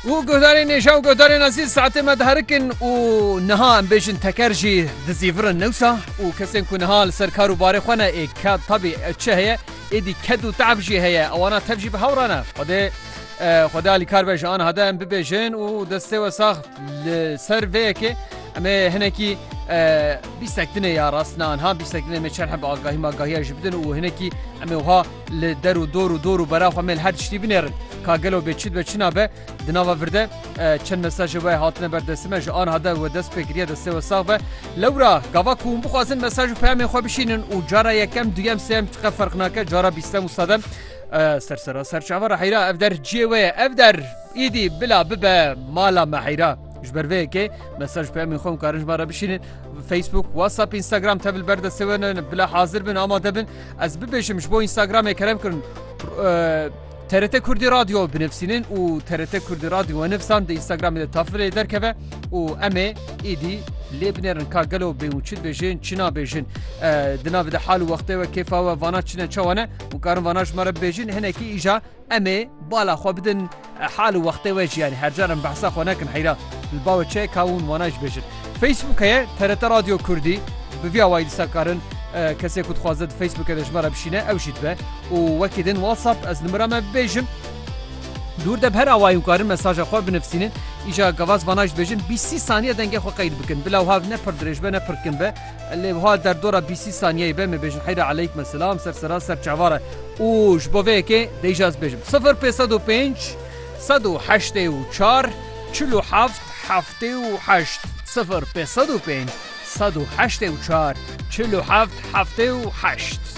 و گهدارین نشا و گهدارین عزیز ساعت ما دهرکن و نها ام بیشن تکرجی دزیورن نوسا و کسین کو نها لسر کارو باره خونه ای که طبی چه هیه ایدی کدو تعب جی هیه اوانا تبجی به هورانا خدا علی کار بیش آن هدا ام ببیشن و دسته و ساخت لسر وی که اما هنکی بیستکتنه یا راستنا آنها بیستکتنه می چرح با آگاهی ما آگاهی جبدن و هنکی اما وها لدر و دور و برا خو مل هر چتی بنرن کاغلو بچید بچنا به دناوا ورده چند مساج وای هاتنه بردسمه جو آن هدا و دست بگیریه دسته و ساق لورا گاوا کوم بخوازن مساج پیام خو بشینن و جارا یکم دویم سیم چقدر فرق ناکه جارا بیستم استادم سر چاور حیرا افدر جیوه افدر ایدی بلا ببه مالا محیرا جبروه که مساج پیام خو کارنج بارا بشینن فیسبوک واتساپ اینستاگرام تبل برد سوون بلا حاضر بن آماده بن از ببیشمش بو اینستاگرام کرم کرن TRT Kurdi Radyo binefsinin u TRT Kurdi Radyo nefsan de Instagram'da tafil eder keve u eme idi lebnerin kagalo be uçid bejin çina bejin dinav de halu vakti ve kefa ve vana çine çawane u karın vanaj mara bejin heneki ija eme bala xo bidin halu vakti ve yani her caran bahsa xo nakin hayra الباو çe kavun vanaj bejin Facebook'a TRT Radyo Kurdi bivya vaydi sakarın کسی که خوازد فیسبوک دشماره بشینه اوشید به و وکیدن واتساپ از نمره ما بیجم دور ده هر آوایون کارن مساج خو بنفسینن ایجا گواز واناج بیجن 20 ثانیه دنگه خو قید بکن بلا ها نه پر درج به نه پر کن به اللي ها در دوره 20 ثانیه به می بیجن حیر علیکم السلام سر چواره او جبوه که دیجاز بیجم 0505 184 47 78 0505 184 47 78